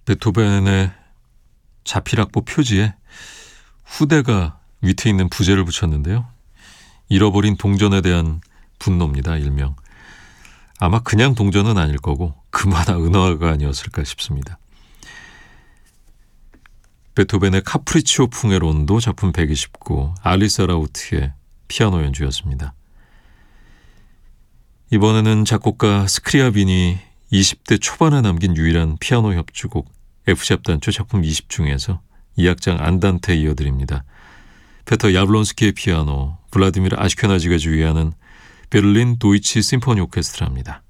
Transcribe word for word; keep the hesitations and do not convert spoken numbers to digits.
베토벤의 자필악보 표지에 후대가 밑에 있는 부제를 붙였는데요. 잃어버린 동전에 대한 분노입니다. 일명. 아마 그냥 동전은 아닐 거고 그마다 은화가 아니었을까 싶습니다. 베토벤의 카프리치오 풍의 론도 작품 백이십구, 알리사 라우트의 피아노 연주였습니다. 이번에는 작곡가 스크리아빈이 이십 대 초반에 남긴 유일한 피아노 협주곡 F샵 단조 작품 이십 중에서 이 악장 안단테 이어드립니다. 페터 야블론스키의 피아노, 블라디미르 아시케나지가 주의하는 베를린 도이치 심포니 오케스트라입니다.